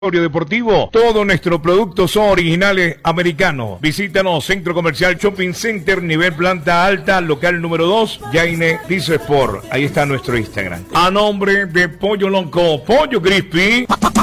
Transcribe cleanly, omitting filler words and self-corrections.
Deportivo, todos nuestros productos son originales americanos. Visítanos, Centro Comercial Shopping Center, nivel planta alta, local número 2, Jaine Piso Sport. Ahí está nuestro Instagram. A nombre de Pollo Loco, Pollo Crispy.